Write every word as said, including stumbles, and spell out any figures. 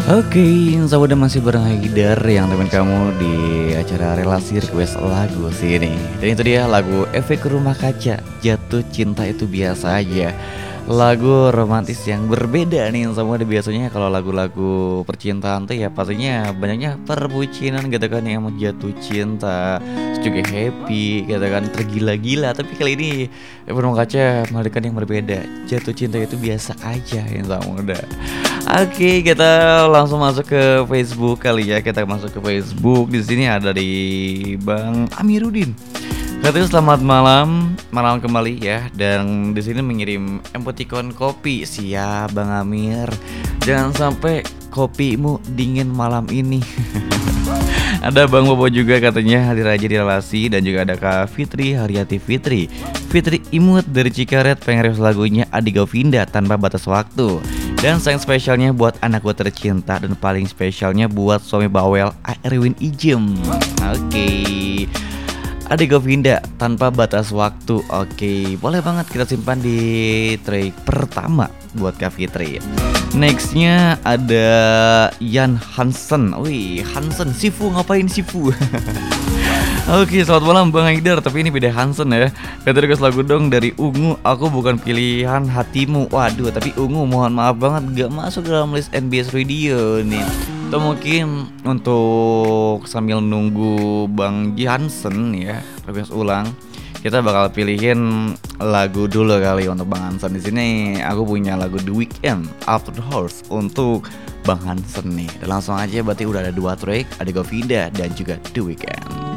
Oke, saya udah masih bareng Haidar yang temen kamu di acara relasi request lagu sini. Dan itu dia lagu Efek Rumah Kaca, Jatuh Cinta Itu Biasa Aja. Lagu romantis yang berbeda nih sama di biasanya kalau lagu-lagu percintaan tuh ya pastinya banyaknya perbucinan gitu kan yang mau jatuh cinta, terus juga happy gitu kan tergila-gila. Tapi kali ini Efek Rumah Kaca menghadirkan yang berbeda, jatuh cinta itu biasa aja yang sama udah. Oke, kita langsung masuk ke Facebook kali ya. Kita masuk ke Facebook. Di sini ada di Bang Amiruddin. Katanya selamat malam, malam kembali ya. Dan di sini mengirim emoticon kopi. Siap Bang Amir. Jangan sampai kopimu dingin malam ini. Ada Bang Bobo juga katanya hadir aja di relasi. Dan juga ada Kak Fitri Haryati Fitri Fitri Imut dari Cikaret pengen request lagunya Adi Govinda Tanpa Batas Waktu. Dan sayang spesialnya buat anakku tercinta. Dan paling spesialnya buat suami bawel Erwin Ijem. Oke, Adi Govinda Tanpa Batas Waktu. Oke, boleh banget kita simpan di track pertama buat Kak Fitri. Nextnya ada Yan Hansen. Wih, Hansen, Sifu ngapain Sifu? Oke, selamat malam Bang Haidar. Tapi ini beda Hansen ya. Kata request lagu dong dari Ungu, Aku Bukan Pilihan Hatimu. Waduh, tapi Ungu mohon maaf banget gak masuk dalam list N B S Radio nih. Atau mungkin untuk sambil nunggu Bang Ji Hansen ya request ulang, kita bakal pilihin lagu dulu kali untuk Bang Hansen. Di sini aku punya lagu The Weeknd, After the Horse untuk Bang Hansen nih. Dan langsung aja berarti udah ada dua track, ada Govinda dan juga The Weeknd.